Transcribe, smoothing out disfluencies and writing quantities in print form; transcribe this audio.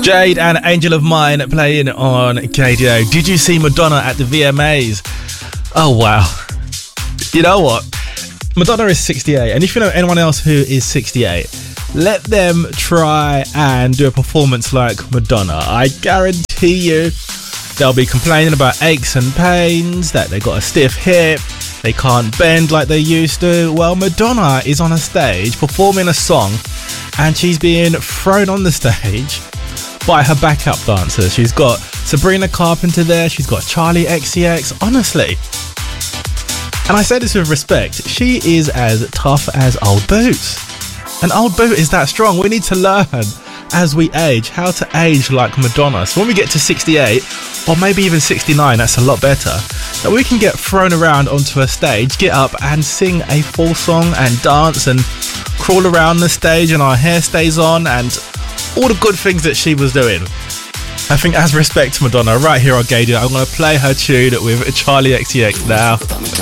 Jade and Angel of Mine playing on KDO. Did you see Madonna at the VMAs? Oh wow. You know what? Madonna is 68, and if you know anyone else who is 68, let them try and do a performance like Madonna. I guarantee you they'll be complaining about aches and pains, that they got a stiff hip, they can't bend like they used to. Well, Madonna is on a stage performing a song, and she's being thrown on the stage by her backup dancers. She's got Sabrina Carpenter there, she's got Charlie XCX, honestly. And I say this with respect, she is as tough as Old Boots. And Old Boot is that strong. We need to learn as we age how to age like Madonna. So when we get to 68, or maybe even 69, that's a lot better, that we can get thrown around onto a stage, get up and sing a full song and dance and crawl around the stage and our hair stays on and all the good things that she was doing. I think as respect to Madonna, right here on KDO, I'm going to play her tune with Charlie XCX now.